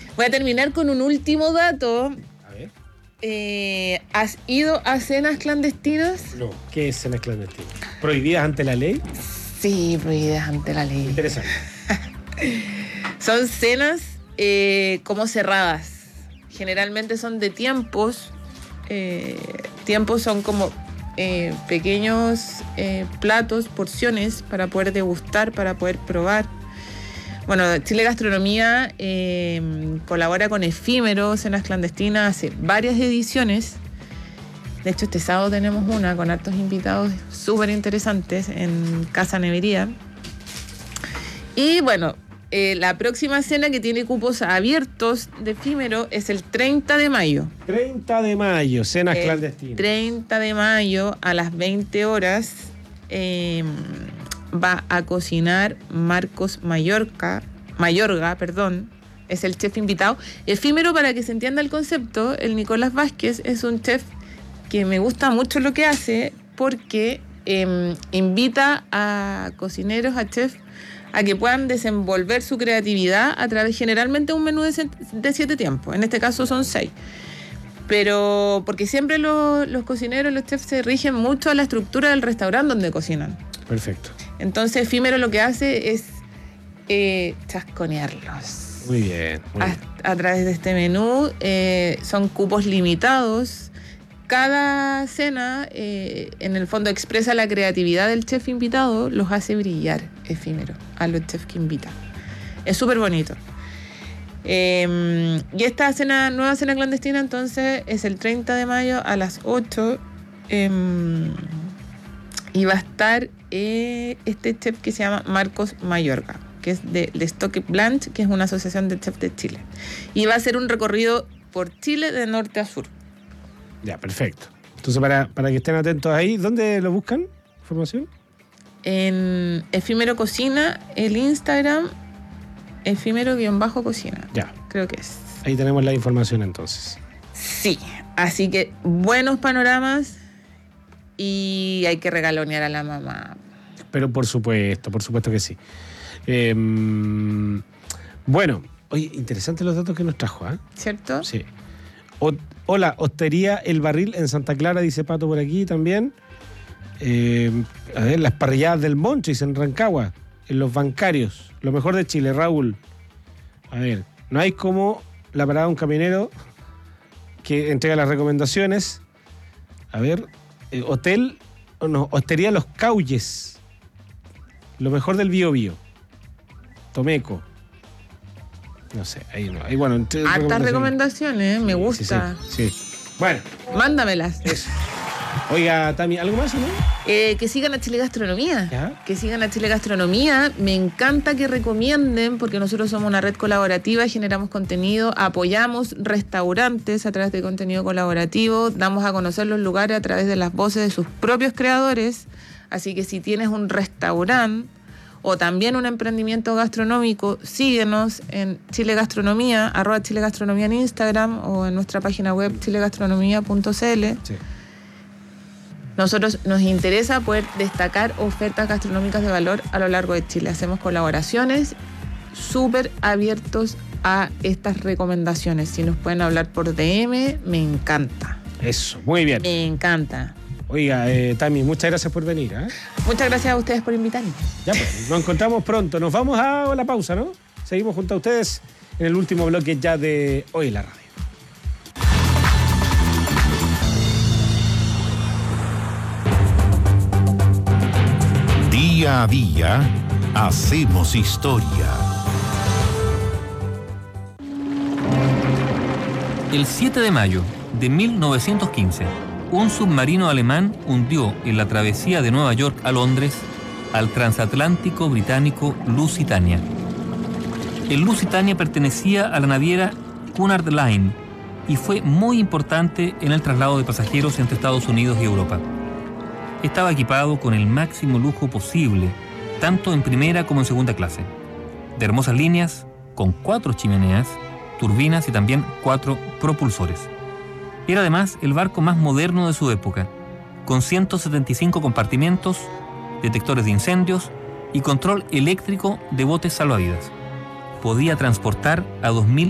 Voy a terminar con un último dato. A ver. ¿Has ido a cenas clandestinas? No. ¿Qué es cenas clandestinas? ¿Prohibidas ante la ley? Sí, prohibidas ante la ley. Interesante. Son cenas como cerradas. Generalmente son de tiempos. Tiempos son como pequeños platos, porciones para poder degustar, para poder probar. Bueno, Chile Gastronomía colabora con Efímero, Cenas Clandestinas, hace varias ediciones. De hecho, este sábado tenemos una con hartos invitados súper interesantes en Casa Nevería. Y bueno, la próxima cena que tiene cupos abiertos de Efímero es el 30 de mayo. 30 de mayo, cenas clandestinas. 30 de mayo a las 20 horas va a cocinar Marcos Mayorga, es el chef invitado. Efímero, para que se entienda el concepto, el Nicolás Vázquez es un chef que me gusta mucho lo que hace porque invita a cocineros, a chefs, a que puedan desenvolver su creatividad a través generalmente de un menú de 7 tiempos. En este caso son 6. Pero porque siempre los cocineros, los chefs se rigen mucho a la estructura del restaurante donde cocinan. Perfecto. Entonces Efímero lo que hace es chasconearlos. Muy bien. A través de este menú. Son cupos limitados. Cada cena, en el fondo, expresa la creatividad del chef invitado, los hace brillar, Efímero, a los chefs que invita. Es súper bonito. Y esta nueva cena clandestina, entonces, es el 30 de mayo a las 8. Y va a estar este chef que se llama Marcos Mayorga, que es de Stock Blanche, que es una asociación de chefs de Chile. Y va a ser un recorrido por Chile de norte a sur. Ya, perfecto. Entonces, para que estén atentos ahí, ¿dónde lo buscan? ¿Información? En Efímero Cocina, el Instagram, Efímero-Cocina. Ya. Creo que es. Ahí tenemos la información entonces. Sí, así que buenos panoramas y hay que regalonear a la mamá. Pero por supuesto que sí. Bueno, oye, interesantes los datos que nos trajo, ¿eh? ¿Cierto? Sí. Hola, Hostería El Barril en Santa Clara, dice Pato por aquí también. A ver, las parrilladas del Monchis en Rancagua, en Los Bancarios, lo mejor de Chile, Raúl. A ver, no hay como la parada de un camionero que entrega las recomendaciones. A ver, Hostería Los Cauyes, lo mejor del Biobío, Tomeco. No sé, ahí no. Ahí, bueno, hartas recomendaciones, me gusta. Sí. Bueno. Mándamelas. Eso. Oiga, Tami, ¿algo más o no? Que sigan a Chile Gastronomía. ¿Ya? Que sigan a Chile Gastronomía. Me encanta que recomienden, porque nosotros somos una red colaborativa, generamos contenido, apoyamos restaurantes a través de contenido colaborativo, damos a conocer los lugares a través de las voces de sus propios creadores. Así que si tienes un restaurante o también un emprendimiento gastronómico, síguenos en Chile Gastronomía, @Chile Gastronomía en Instagram o en nuestra página web chilegastronomía.cl. Sí. Nosotros nos interesa poder destacar ofertas gastronómicas de valor a lo largo de Chile. Hacemos colaboraciones, súper abiertos a estas recomendaciones. Si nos pueden hablar por DM, me encanta. Eso, muy bien. Me encanta. Oiga, Tami, muchas gracias por venir. Muchas gracias a ustedes por invitarme. Ya, pues, nos encontramos pronto. Nos vamos a la pausa, ¿no? Seguimos junto a ustedes en el último bloque ya de Hoy en la Radio. Día a día, hacemos historia. El 7 de mayo de 1915, un submarino alemán hundió en la travesía de Nueva York a Londres al transatlántico británico Lusitania. El Lusitania pertenecía a la naviera Cunard Line y fue muy importante en el traslado de pasajeros entre Estados Unidos y Europa. Estaba equipado con el máximo lujo posible, tanto en primera como en segunda clase. De hermosas líneas, con 4 chimeneas, turbinas y también 4 propulsores. Era además el barco más moderno de su época, con 175 compartimentos, detectores de incendios y control eléctrico de botes salvavidas. Podía transportar a 2.000